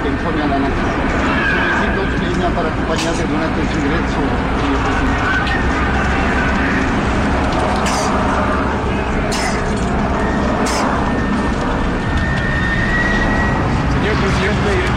que informe a la nación. Solicito usted para acompañarle durante su ingreso, señor presidente. Señor presidente,